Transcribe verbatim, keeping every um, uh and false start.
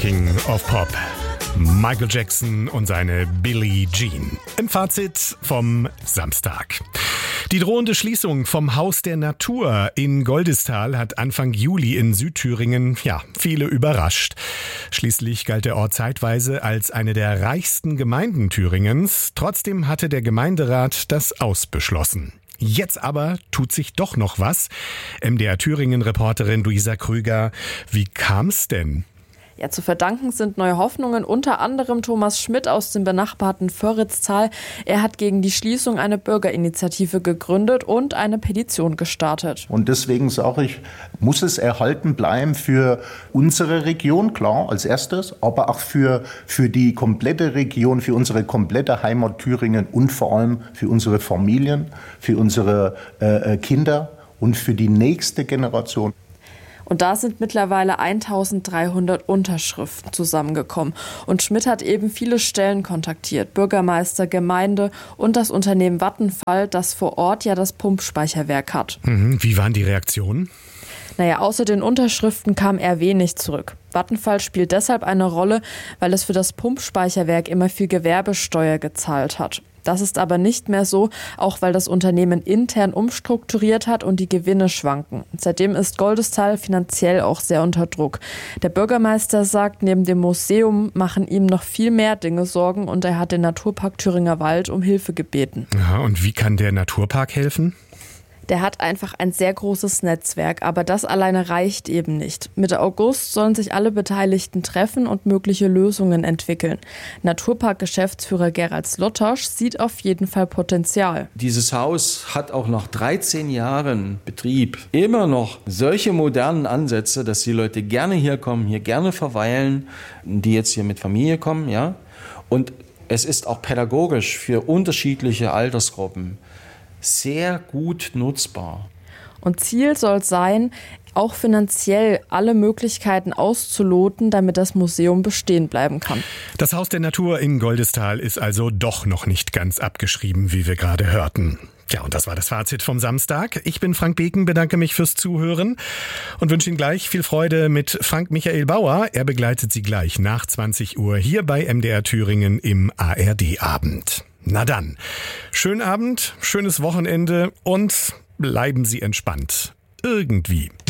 King of Pop. Michael Jackson und seine Billie Jean. Im Fazit vom Samstag. Die drohende Schließung vom Haus der Natur in Goldestal hat Anfang Juli in Südthüringen, ja, viele überrascht. Schließlich galt der Ort zeitweise als eine der reichsten Gemeinden Thüringens. Trotzdem hatte der Gemeinderat das ausbeschlossen. Jetzt aber tut sich doch noch was. M D R Thüringen-Reporterin Luisa Krüger, wie kam's denn? Ja, zu verdanken sind neue Hoffnungen, unter anderem Thomas Schmidt aus dem benachbarten Förritztal. Er hat gegen die Schließung eine Bürgerinitiative gegründet und eine Petition gestartet. Und deswegen sage ich, muss es erhalten bleiben für unsere Region, klar, als erstes, aber auch für, für die komplette Region, für unsere komplette Heimat Thüringen und vor allem für unsere Familien, für unsere äh, Kinder und für die nächste Generation. Und da sind mittlerweile eintausenddreihundert Unterschriften zusammengekommen. Und Schmidt hat eben viele Stellen kontaktiert, Bürgermeister, Gemeinde und das Unternehmen Vattenfall, das vor Ort ja das Pumpspeicherwerk hat. Mhm, wie waren die Reaktionen? Naja, außer den Unterschriften kam eher wenig zurück. Vattenfall spielt deshalb eine Rolle, weil es für das Pumpspeicherwerk immer viel Gewerbesteuer gezahlt hat. Das ist aber nicht mehr so, auch weil das Unternehmen intern umstrukturiert hat und die Gewinne schwanken. Seitdem ist Goldestal finanziell auch sehr unter Druck. Der Bürgermeister sagt, neben dem Museum machen ihm noch viel mehr Dinge Sorgen und er hat den Naturpark Thüringer Wald um Hilfe gebeten. Aha, und wie kann der Naturpark helfen? Der hat einfach ein sehr großes Netzwerk, aber das alleine reicht eben nicht. Mitte August sollen sich alle Beteiligten treffen und mögliche Lösungen entwickeln. Naturpark-Geschäftsführer Gerald Slotosch sieht auf jeden Fall Potenzial. Dieses Haus hat auch nach dreizehn Jahren Betrieb immer noch solche modernen Ansätze, dass die Leute gerne hier kommen, hier gerne verweilen, die jetzt hier mit Familie kommen, ja. Und es ist auch pädagogisch für unterschiedliche Altersgruppen sehr gut nutzbar. Und Ziel soll sein, auch finanziell alle Möglichkeiten auszuloten, damit das Museum bestehen bleiben kann. Das Haus der Natur in Goldestal ist also doch noch nicht ganz abgeschrieben, wie wir gerade hörten. Ja, und das war das Fazit vom Samstag. Ich bin Frank Beken, bedanke mich fürs Zuhören und wünsche Ihnen gleich viel Freude mit Frank Michael Bauer. Er begleitet Sie gleich nach zwanzig Uhr hier bei M D R Thüringen im A R D-Abend. Na dann, schönen Abend, schönes Wochenende und bleiben Sie entspannt. Irgendwie.